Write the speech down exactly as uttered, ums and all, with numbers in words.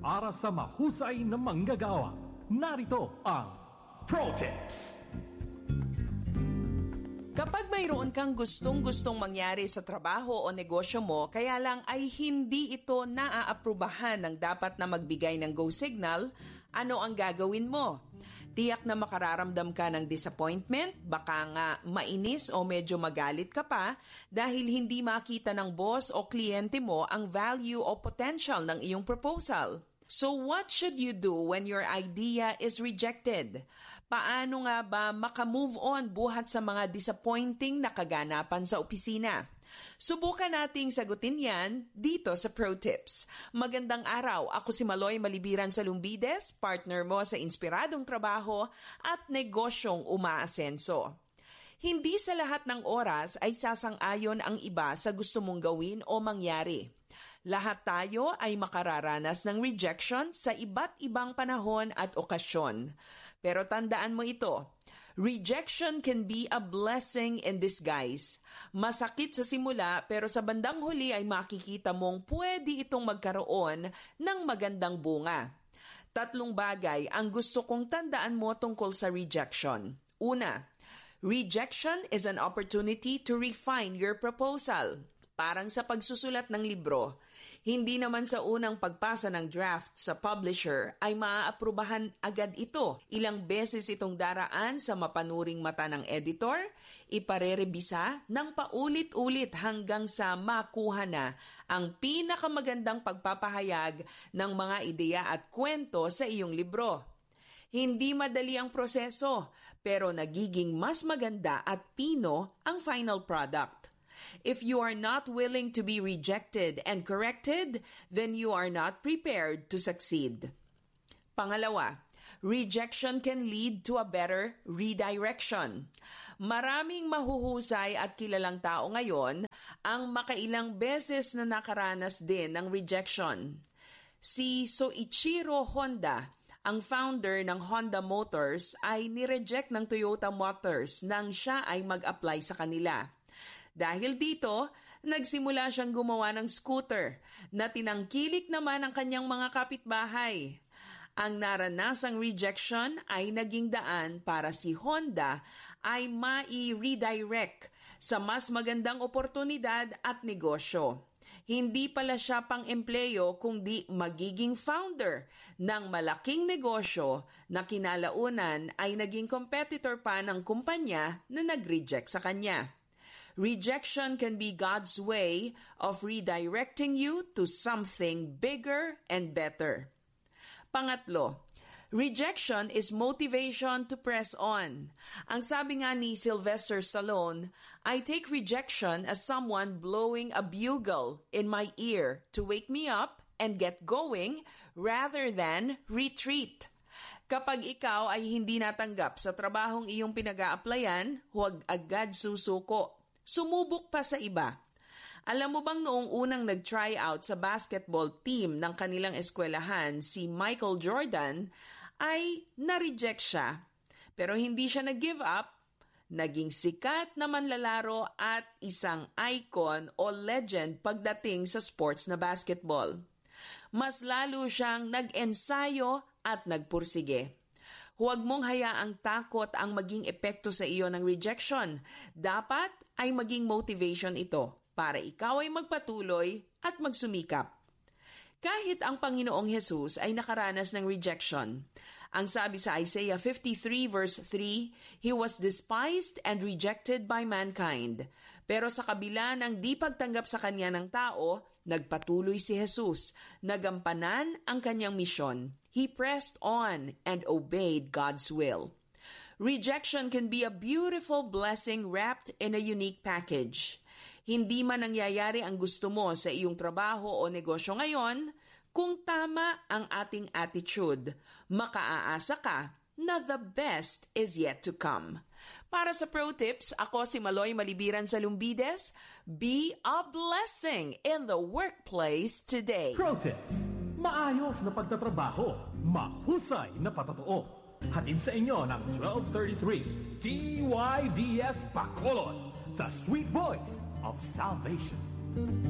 para sa mahusay na manggagawa. Narito ang Pro Tips. Kapag mayroon kang gustong-gustong mangyari sa trabaho o negosyo mo, kaya lang ay hindi ito naaaprubahan ng dapat na magbigay ng go signal, ano ang gagawin mo? Tiyak na makararamdam ka ng disappointment, baka nga mainis o medyo magalit ka pa dahil hindi makita ng boss o kliyente mo ang value o potential ng iyong proposal. So what should you do when your idea is rejected? Paano nga ba makamove on buhat sa mga disappointing na kaganapan sa opisina? Subukan nating sagutin yan dito sa Pro Tips. Magandang araw, ako si Maloy Malibiran Salumbides, partner mo sa inspiradong trabaho at negosyong umaasenso. Hindi sa lahat ng oras ay sasang-ayon ang iba sa gusto mong gawin o mangyari. Lahat tayo ay makararanas ng rejection sa iba't ibang panahon at okasyon. Pero tandaan mo ito, rejection can be a blessing in disguise. Masakit sa simula pero sa bandang huli ay makikita mong pwede itong magkaroon ng magandang bunga. Tatlong bagay ang gusto kong tandaan mo tungkol sa rejection. Una, rejection is an opportunity to refine your proposal. Parang sa pagsusulat ng libro, hindi naman sa unang pagpasa ng draft sa publisher ay maaaprubahan agad ito. Ilang beses itong daraan sa mapanuring mata ng editor, iparerebisa ng paulit-ulit hanggang sa makuha na ang pinakamagandang pagpapahayag ng mga ideya at kwento sa iyong libro. Hindi madali ang proseso, pero nagiging mas maganda at pino ang final product. If you are not willing to be rejected and corrected, then you are not prepared to succeed. Pangalawa, rejection can lead to a better redirection. Maraming mahuhusay at kilalang tao ngayon ang makailang beses na nakaranas din ng rejection. Si Soichiro Honda, ang founder ng Honda Motors, ay nireject ng Toyota Motors nang siya ay mag-apply sa kanila. Dahil dito, nagsimula siyang gumawa ng scooter na tinangkilik naman ang kanyang mga kapitbahay. Ang naranasang rejection ay naging daan para si Honda ay mai-redirect sa mas magandang oportunidad at negosyo. Hindi pala siya pang-empleyo kundi magiging founder ng malaking negosyo na kinalaunan ay naging competitor pa ng kumpanya na nag-reject sa kanya. Rejection can be God's way of redirecting you to something bigger and better. Pangatlo, rejection is motivation to press on. Ang sabi nga ni Sylvester Stallone, I take rejection as someone blowing a bugle in my ear to wake me up and get going rather than retreat. Kapag ikaw ay hindi natanggap sa trabahong iyong pinag-a-applyan, huwag agad susuko. Sumubok pa sa iba. Alam mo bang noong unang nag-try out sa basketball team ng kanilang eskwelahan, si Michael Jordan, ay na-reject siya. Pero hindi siya nag-give up, naging sikat na manlalaro at isang icon o legend pagdating sa sports na basketball. Mas lalo siyang nag-ensayo at nagpursige. Huwag mong hayaang takot ang maging epekto sa iyo ng rejection. Dapat ay maging motivation ito para ikaw ay magpatuloy at magsumikap. Kahit ang Panginoong Jesus ay nakaranas ng rejection. Ang sabi sa Isaiah fifty-three verse three, He was despised and rejected by mankind. Pero sa kabila ng di pagtanggap sa kanya ng tao, nagpatuloy si Jesus. Nagampanan ang kanyang misyon. He pressed on and obeyed God's will. Rejection can be a beautiful blessing wrapped in a unique package. Hindi man nangyayari ang gusto mo sa iyong trabaho o negosyo ngayon, kung tama ang ating attitude, makaaasa ka na the best is yet to come. Para sa Pro Tips, ako si Maloy Malibiran Salumbides. Be a blessing in the workplace today. Pro Tips. Maayos na pagtatrabaho, mahusay na patotoo. Hatid sa inyo ng twelve thirty-three D Y V S Bacolod, the sweet voice of salvation.